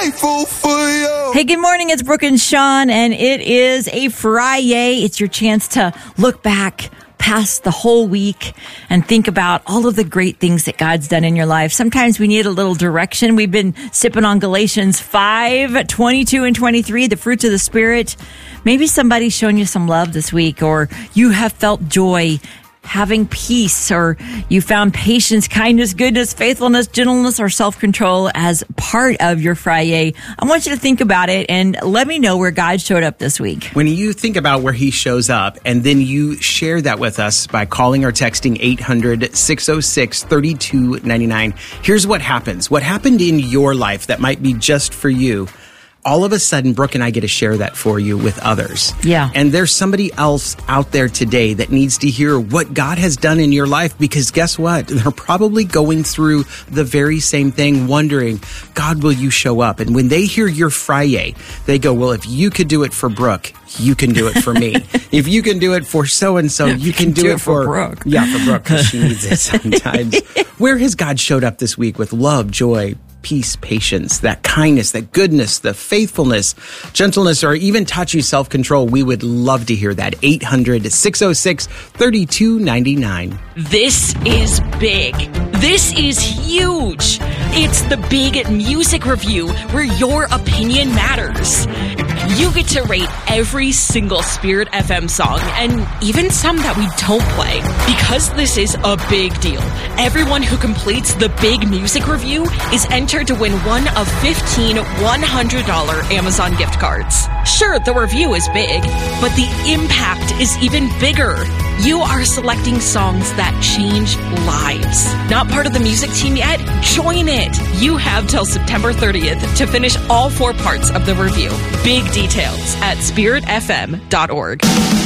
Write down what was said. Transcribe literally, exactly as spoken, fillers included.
grateful for you. Hey, good morning. It's Brooke and Sean, and it is a Friday. It's your chance to look back past the whole week and think about all of the great things that God's done in your life. Sometimes we need a little direction. We've been sipping on Galatians five, twenty-two and twenty-three, the fruits of the Spirit. Maybe somebody's shown you some love this week, or you have felt joy, having peace, or you found patience, kindness, goodness, faithfulness, gentleness, or self-control as part of your Friday. I want you to think about it and let me know where God showed up this week. When you think about where he shows up and then you share that with us by calling or texting eight hundred, six oh six, three two nine nine, here's what happens. What happened in your life that might be just for you, all of a sudden, Brooke and I get to share that for you with others. Yeah. And there's somebody else out there today that needs to hear what God has done in your life, because guess what? They're probably going through the very same thing, wondering, God, will you show up? And when they hear your Friday, they go, well, if you could do it for Brooke, you can do it for me. If you can do it for so-and-so, you, you can, can do, do it, it for, for Brooke. Yeah, for Brooke, because she needs it sometimes. Where has God showed up this week with love, joy, peace, patience, that kindness, that goodness, the faithfulness, gentleness, or even touchy self-control? We would love to hear that. eight hundred, six oh six, three two nine nine. This is big. This is huge. It's the Big Music Review, where your opinion matters. You get to rate every single Spirit F M song, and even some that we don't play. Because this is a big deal, everyone who completes the Big Music Review is entered to win one of fifteen one hundred dollars Amazon gift cards. Sure, the review is big, but the impact is even bigger. You are selecting songs that change lives. Not part of the music team yet? Join it. You have till September thirtieth to finish all four parts of the review. Big details at spirit f m dot org.